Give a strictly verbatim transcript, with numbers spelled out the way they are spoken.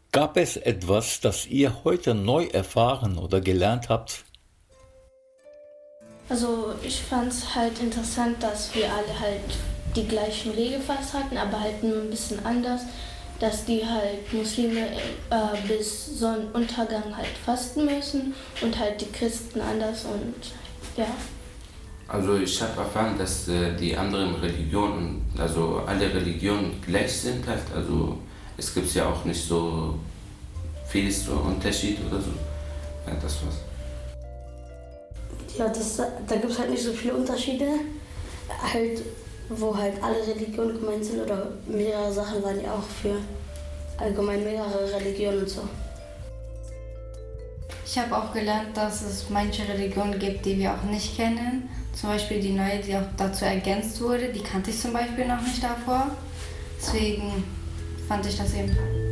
Gab es etwas, das ihr heute neu erfahren oder gelernt habt? Also ich fand es halt interessant, dass wir alle halt die gleichen Wege fast hatten, aber halt nur ein bisschen anders, dass die halt Muslime äh, bis Sonnenuntergang halt fasten müssen und halt die Christen anders und ja. Also ich habe erfahren, dass äh, die anderen Religionen, also alle Religionen gleich sind halt. Also es gibt ja auch nicht so viel so Unterschied oder so. Ja, das war's. Ja, das, da gibt es halt nicht so viele Unterschiede, halt, wo halt alle Religionen gemeint sind oder mehrere Sachen waren ja auch für allgemein mehrere Religionen und so. Ich habe auch gelernt, dass es manche Religionen gibt, die wir auch nicht kennen. Zum Beispiel die neue, die auch dazu ergänzt wurde, die kannte ich zum Beispiel noch nicht davor. Deswegen fand ich das eben toll.